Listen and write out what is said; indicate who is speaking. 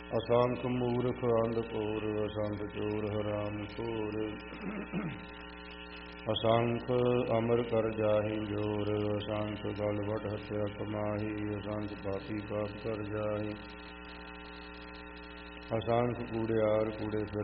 Speaker 1: ਅਸੰਖ ਮੂਰਖ ਅੰਧਕੋਰ ਅਸੰਖ ਚੋਰ ਹਰਾਮ ਖੋਰ ਅਸੰਖ ਅਮਰ ਕਰ ਜਾਹੀ ਜੋਰ ਅਸੰਖ ਗਲ ਵਡ ਹਤਿਆ ਕਮਾਹੀ ਅਸੰਖ ਪਾਪੀ ਪਾਪ ਕਰ ਜਾਹੀ ਅਸੰਖ ਕੂੜਿਆਰ ਕੂੜੇ